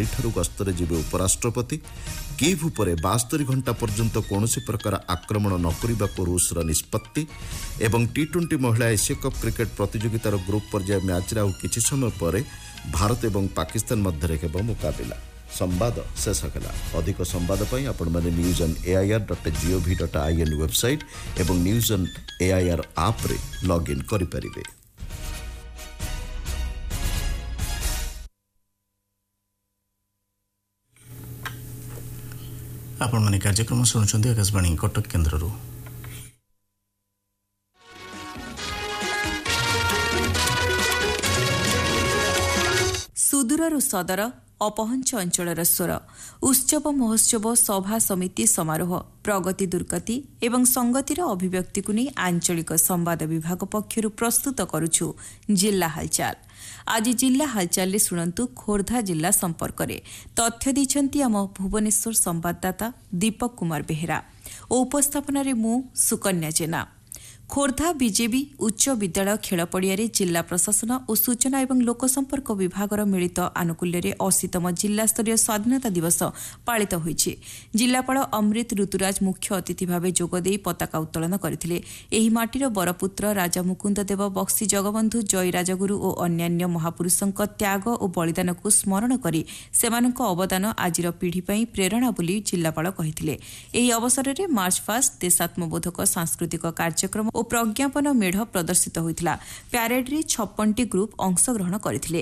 ଆଜିଠାରୁ ଗସ୍ତରେ ଯିବେ ଉପରାଷ୍ଟ୍ରପତି। କିଭ୍ ଉପରେ 72 ଘଣ୍ଟା ପର୍ଯ୍ୟନ୍ତ କୌଣସି ପ୍ରକାର ଆକ୍ରମଣ ନ କରିବାକୁ ରୁଷର ନିଷ୍ପତ୍ତି। ଏବଂ ଟି-20 ମହିଳା ଏସିଆ କପ୍ କ୍ରିକେଟ୍ ପ୍ରତିଯୋଗିତାର ଗ୍ରୁପ୍ ପର୍ଯ୍ୟାୟ ମ୍ୟାଚ୍ରେ ଆଉ କିଛି ସମୟ ପରେ ଭାରତ ଏବଂ ପାକିସ୍ତାନ ମଧ୍ୟରେ ହେବ ମୁକାବିଲା। ସମ୍ବାଦ ଶେଷ ହେଲା। ଅଧିକ ସମ୍ବାଦ ପାଇଁ ଆପଣମାନେ news.air.gov.in ୱେବସାଇଟ୍ ଏବଂ news.air ଆପ୍ରେ ଲଗ୍ଇନ୍ କରିପାରିବେ। ଆପଣମାନେ କାର୍ଯ୍ୟକ୍ରମ ଶୁଣୁଛନ୍ତି ଆକାଶବାଣୀ କଟକ କେନ୍ଦ୍ରରୁ। ସୁଦୂରରୁ ସଦର, ଅପହଞ୍ଚ ଅଞ୍ଚଳର ସ୍ୱର, ଉତ୍ସବ ମହୋତ୍ସବ, ସଭା ସମିତି ସମାରୋହ, ପ୍ରଗତି ଦୁର୍ଗତି ଏବଂ ସଂଗତିର ଅଭିବ୍ୟକ୍ତିକୁ ନେଇ ଆଞ୍ଚଳିକ ସମ୍ବାଦ ବିଭାଗ ପକ୍ଷରୁ ପ୍ରସ୍ତୁତ କରୁଛୁ ଜିଲ୍ଲା ହାଲଚାଲ। ଆଜି ଜିଲ୍ଲା ହାଲଚାଲରେ ଶୁଣନ୍ତୁ ଖୋର୍ଦ୍ଧା ଜିଲ୍ଲା ସମ୍ପର୍କରେ ତଥ୍ୟ ଦେଇଛନ୍ତି ଆମ ଭୁବନେଶ୍ୱର ସମ୍ବାଦଦାତା ଦୀପକ କୁମାର ବେହେରା ଓ ଉପସ୍ଥାପନାରେ ମୁଁ ସୁକନ୍ୟା ଜେନା। ଖୋର୍ଦ୍ଧା ବିଜେବି ଉଚ୍ଚ ବିଦ୍ୟାଳୟ ଖେଳ ପଡ଼ିଆରେ ଜିଲ୍ଲା ପ୍ରଶାସନ ଓ ସୂଚନା ଏବଂ ଲୋକସମ୍ପର୍କ ବିଭାଗର ମିଳିତ ଆନୁକୂଲ୍ୟରେ 80ତମ ଜିଲ୍ଲାସ୍ତରୀୟ ସ୍ୱାଧୀନତା ଦିବସ ପାଳିତ ହୋଇଛି। ଜିଲ୍ଲାପାଳ ଅମୃତ ଋତୁରାଜ ମୁଖ୍ୟ ଅତିଥି ଭାବେ ଯୋଗଦେଇ ପତାକା ଉତ୍ତୋଳନ କରିଥିଲେ। ଏହି ମାଟିର ବରପୁତ୍ର ରାଜା ମୁକୁନ୍ଦ ଦେବ, ବକ୍ସି ଜଗବନ୍ଧୁ, ଜୟୀ ରାଜଗୁରୁ ଓ ଅନ୍ୟାନ୍ୟ ମହାପୁରୁଷଙ୍କ ତ୍ୟାଗ ଓ ବଳିଦାନକୁ ସ୍ମରଣ କରି ସେମାନଙ୍କ ଅବଦାନ ଆଜିର ପିଢ଼ି ପାଇଁ ପ୍ରେରଣା ବୋଲି ଜିଲ୍ଲାପାଳ କହିଥିଲେ। ଏହି ଅବସରରେ ମାର୍ଚ୍ଚ ପାଷ୍ଟ, ଦେଶାତ୍ମବୋଧକ ସାଂସ୍କୃତିକ କାର୍ଯ୍ୟକ୍ରମ ଓ ପ୍ରଜ୍ଞାପନ ମେଢ଼ ପ୍ରଦର୍ଶିତ ହୋଇଥିଲା। ପ୍ୟାରେଡ୍ରେ 56ଟି ଗ୍ରୁପ୍ ଅଂଶଗ୍ରହଣ କରିଥିଲେ।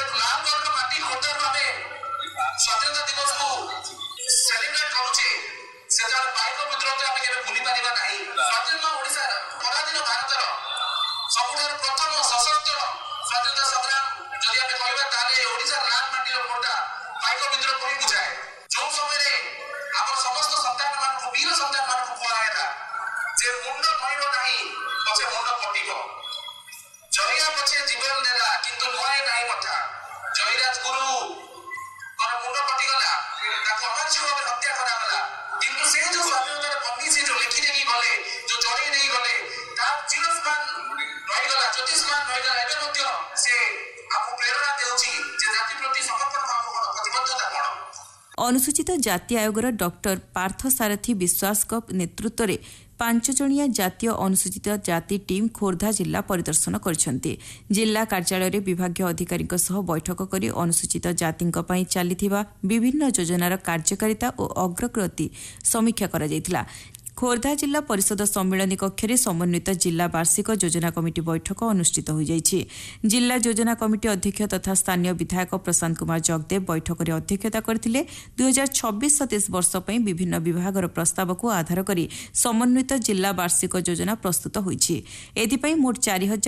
ଅନୁସୂଚିତ ଜାତି ଆୟୋଗର ଡକ୍ଟର ପାର୍ଥସାରଥୀ ବିଶ୍ୱାସଙ୍କ ନେତୃତ୍ୱରେ 5 ଜଣିଆ ଜାତୀୟ ଅନୁସୂଚିତ ଜାତି ଟିମ୍ ଖୋର୍ଦ୍ଧା ଜିଲ୍ଲା ପରିଦର୍ଶନ କରିଛନ୍ତି। ଜିଲ୍ଲା କାର୍ଯ୍ୟାଳୟରେ ବିଭାଗୀୟ ଅଧିକାରୀଙ୍କ ସହ ବୈଠକ କରି ଅନୁସୂଚିତ ଜାତିଙ୍କ ପାଇଁ ଚାଲିଥିବା ବିଭିନ୍ନ ଯୋଜନାର କାର୍ଯ୍ୟକାରିତା ଓ ଅଗ୍ରଗତି ସମୀକ୍ଷା କରାଯାଇଥିଲା। ଖୋର୍ଦ୍ଧା ଜିଲ୍ଲା ପରିଷଦ ସମ୍ମିଳନୀ କକ୍ଷରେ ସମନ୍ୱିତ ଜିଲ୍ଲା ବାର୍ଷିକ ଯୋଜନା କମିଟି ବୈଠକ ଅନୁଷ୍ଠିତ ହୋଇଯାଇଛି। ଜିଲ୍ଲା ଯୋଜନା କମିଟି ଅଧ୍ୟକ୍ଷ ତଥା ସ୍ଥାନୀୟ ବିଧାୟକ ପ୍ରଶାନ୍ତ କୁମାର ଜଗଦେବ ବୈଠକରେ ଅଧ୍ୟକ୍ଷତା କରିଥିଲେ। 2026-27 ବର୍ଷ ପାଇଁ ବିଭିନ୍ନ ବିଭାଗର ପ୍ରସ୍ତାବକୁ ଆଧାର କରି ସମନ୍ୱିତ ଜିଲ୍ଲା ବାର୍ଷିକ ଯୋଜନା ପ୍ରସ୍ତୁତ ହୋଇଛି। ଏଥିପାଇଁ ମୋଟ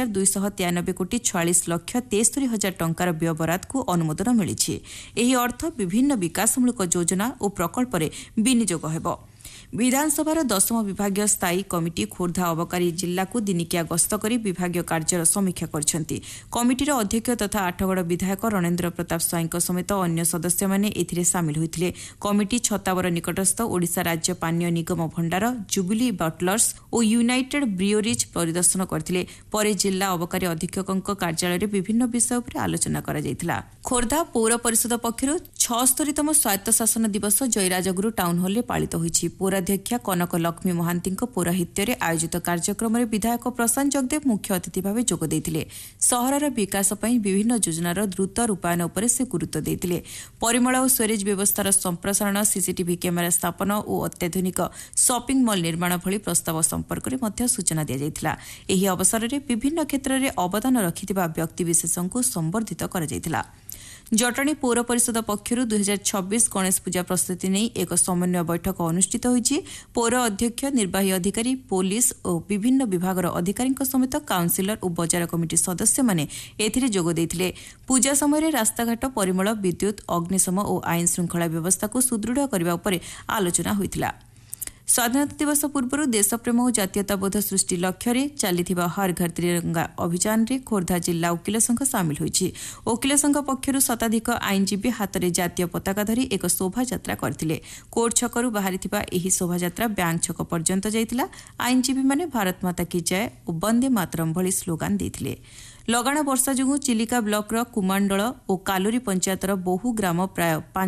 4,293 କୋଟି 46 ଲକ୍ଷ 73 ହଜାର ଟଙ୍କାର ବ୍ୟୟବରାଦକୁ ଅନୁମୋଦନ ମିଳିଛି। ଏହି ଅର୍ଥ ବିଭିନ୍ନ ବିକାଶମୂଳକ ଯୋଜନା ଓ ପ୍ରକଳ୍ପରେ ବିନିଯୋଗ ହେବ। ବିଧାନସଭାର 10ମ ବିଭାଗୀୟ ସ୍ଥାୟୀ କମିଟି ଖୋର୍ଦ୍ଧା ଅବକାରୀ ଜିଲ୍ଲାକୁ ଦିନିକିଆ ଗସ୍ତ କରି ବିଭାଗୀୟ କାର୍ଯ୍ୟର ସମୀକ୍ଷା କରିଛନ୍ତି। କମିଟିର ଅଧ୍ୟକ୍ଷ ତଥା ଆଠଗଡ଼ ବିଧାୟକ ରଣେନ୍ଦ୍ର ପ୍ରତାପ ସ୍ୱାଇଁଙ୍କ ସମେତ ଅନ୍ୟ ସଦସ୍ୟମାନେ ଏଥିରେ ସାମିଲ ହୋଇଥିଲେ। କମିଟି ଛତାବର ନିକଟସ୍ଥ ଓଡ଼ିଶା ରାଜ୍ୟ ପାନୀୟ ନିଗମ ଭଣ୍ଡାର, ଜୁବିଲି ବଟଲର୍ସ ଓ ୟୁନାଇଟେଡ୍ ବ୍ରିଓରିଜ୍ ପରିଦର୍ଶନ କରିଥିଲେ। ପରେ ଜିଲ୍ଲା ଅବକାରୀ ଅଧୀକ୍ଷକଙ୍କ କାର୍ଯ୍ୟାଳୟରେ ବିଭିନ୍ନ ବିଷୟ ଉପରେ ଆଲୋଚନା କରାଯାଇଥିଲା। ଖୋର୍ଦ୍ଧା ପୌର ପରିଷଦ ପକ୍ଷରୁ 76ତମ ସ୍ୱାୟତ୍ତ ଶାସନ ଦିବସ ଜୟୀରାଜଗୁରୁ ଟାଉନ୍ ହଲ୍ରେ ପାଳିତ ହୋଇଛି। ପୌରାଧ୍ୟକ୍ଷା କନକ ଲକ୍ଷ୍ମୀ ମହାନ୍ତିଙ୍କ ପୌରାହିତ୍ୟରେ ଆୟୋଜିତ କାର୍ଯ୍ୟକ୍ରମରେ ବିଧାୟକ ପ୍ରଶାନ୍ତ ଜଗଦେବ ମୁଖ୍ୟ ଅତିଥି ଭାବେ ଯୋଗ ଦେଇଥିଲେ। ସହରର ବିକାଶ ପାଇଁ ବିଭିନ୍ନ ଯୋଜନାର ଦ୍ରୁତ ରୂପାୟନ ଉପରେ ସେ ଗୁରୁତ୍ୱ ଦେଇଥିଲେ। ପରିମଳ ଓ ସ୍ୱେରେଜ ବ୍ୟବସ୍ଥାର ସମ୍ପ୍ରସାରଣ, ସିସିଟିଭି କ୍ୟାମେରା ସ୍ଥାପନ ଓ ଅତ୍ୟାଧୁନିକ ସପିଂ ମଲ୍ ନିର୍ମାଣ ଭଳି ପ୍ରସ୍ତାବ ସମ୍ପର୍କରେ ମଧ୍ୟ ସୂଚନା ଦିଆଯାଇଥିଲା। ଏହି ଅବସରରେ ବିଭିନ୍ନ କ୍ଷେତ୍ରରେ ଅବଦାନ ରଖିଥିବା ବ୍ୟକ୍ତିବିଶେଷଙ୍କୁ ସମ୍ବର୍ଦ୍ଧିତ କରାଯାଇଥିଲା। ଜଟଣୀ ପୌର ପରିଷଦ ପକ୍ଷରୁ 2026 ଗଣେଶ ପୂଜା ପ୍ରସ୍ତୁତି ନେଇ ଏକ ସମନ୍ୱୟ ବୈଠକ ଅନୁଷ୍ଠିତ ହୋଇଛି। ପୌର ଅଧ୍ୟକ୍ଷ, ନିର୍ବାହୀ ଅଧିକାରୀ, ପୋଲିସ ଓ ବିଭିନ୍ନ ବିଭାଗର ଅଧିକାରୀଙ୍କ ସମେତ କାଉନ୍ସିଲର ଓ ବଜାର କମିଟି ସଦସ୍ୟମାନେ ଏଥିରେ ଯୋଗ ଦେଇଥିଲେ। ପୂଜା ସମୟରେ ରାସ୍ତାଘାଟ, ପରିମଳ, ବିଦ୍ୟୁତ୍, ଅଗ୍ନିଶମ ଓ ଆଇନ ଶୃଙ୍ଖଳା ବ୍ୟବସ୍ଥାକୁ ସୁଦୃଢ଼ କରିବା ଉପରେ ଆଲୋଚନା ହୋଇଥିଲା। ସ୍ୱାଧୀନତା ଦିବସ ପୂର୍ବରୁ ଦେଶପ୍ରେମ ଓ ଜାତୀୟତାବୋଧ ସୃଷ୍ଟି ଲକ୍ଷ୍ୟରେ ଚାଲିଥିବା ହର୍ ଘର ତ୍ରିରଙ୍ଗା ଅଭିଯାନରେ ଖୋର୍ଦ୍ଧା ଜିଲ୍ଲା ଓକିଲ ସଂଘ ସାମିଲ ହୋଇଛି। ଓକିଲ ସଂଘ ପକ୍ଷରୁ ଶତାଧିକ ଆଇନଜୀବୀ ହାତରେ ଜାତୀୟ ପତାକା ଧରି ଏକ ଶୋଭାଯାତ୍ରା କରିଥିଲେ। କୋର୍ଟ ଛକରୁ ବାହାରିଥିବା ଏହି ଶୋଭାଯାତ୍ରା ବ୍ୟାଙ୍କ ଛକ ପର୍ଯ୍ୟନ୍ତ ଯାଇଥିଲା। ଆଇନଜୀବୀମାନେ ଭାରତ ମାତା କି ଜୟ ଓ ବନ୍ଦେ ମାତରମ୍ ଭଳି ସ୍ଲୋଗାନ ଦେଇଥିଲେ। ଲଗାଣ ବର୍ଷା ଯୋଗୁଁ ଚିଲିକା ବ୍ଲକର କୁମାଣ୍ଡଳ ଓ କାଲୁରୀ ପଞ୍ଚାୟତର ବହୁ ଗ୍ରାମ ପ୍ରାୟ